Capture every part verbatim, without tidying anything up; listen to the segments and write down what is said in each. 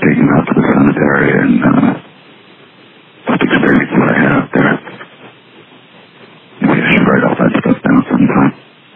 take him out to the cemetery and uh, just experience what I had up there. Maybe I should write all that stuff down sometime.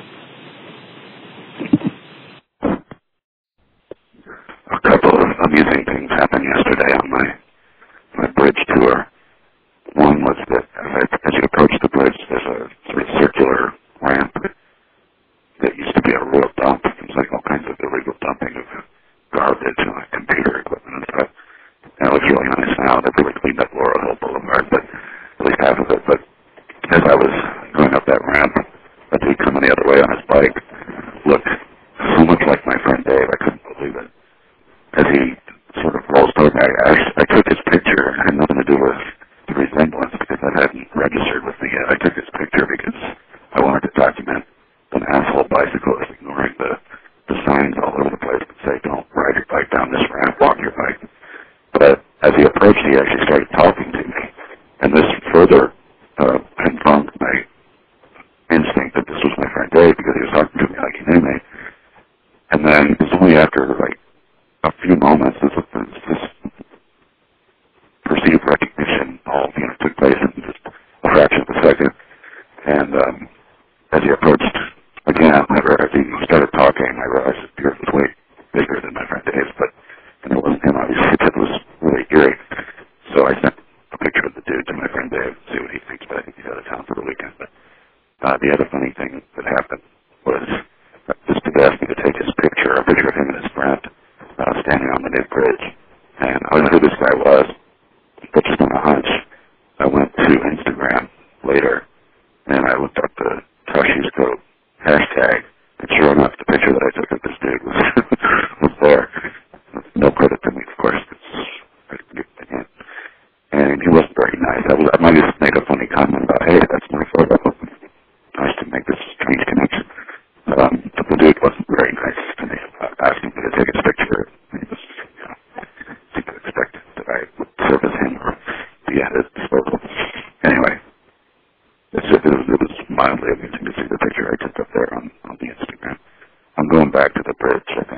A couple of amusing things happened yesterday on my, my bridge tour. One was that as, I, as you approach the bridge, there's a sort of circular ramp that used to be a real dump. There's like all kinds of illegal dumping of garbage and like computer equipment and stuff. And it looks really nice now. They've really cleaned up Laurel Hill Boulevard, but at least half of it. But as I was going up that ramp, a dude coming the other way on his bike looked so much like my friend Dave. I couldn't believe it. As he sort of rolls toward me, I, I took his picture. It had nothing to do with the resemblance because that hadn't registered with me yet. I took his picture because I wanted to document an asshole bicyclist ignoring the, the signs all over the place that say, don't ride your bike down this ramp, walk your bike. But as he approached, he actually started talking to me. And this further uh, confirmed my instinct that this was my friend Dave because he was talking to me like he knew me. And then it was only after like a few moments this, this perceived recognition all you know, took place in just a fraction of a second. And um, as he approached again, as he started talking, I realized his beard was way bigger than my friend Dave's, but and it wasn't him, obviously. It was really eerie. So I sent a picture of the dude to my friend Dave to see what he thinks, but I think he's out of town for the weekend. But uh, the other funny thing that happened was uh, this dude asked me to take his picture, a picture of him and his friend, uh, standing on the new bridge. And I don't know who this guy was, but just on a hunch, I went to Instagram later, and I looked up the Toshis Code hashtag, and sure enough, the picture that I took of this dude was, was there. No credit to me, of course. And he wasn't very nice. I, was, I might have made a funny comment about, hey, that's my photo. Nice to make this strange connection. Um, but the dude wasn't very nice to me about asking me to take his picture. He was, you know, he could expect that I would service him or be at his disposal. Anyway, it's just, it, was, it was mildly amusing to see the picture I took up there on, on the Instagram. I'm going back to the bridge, I think.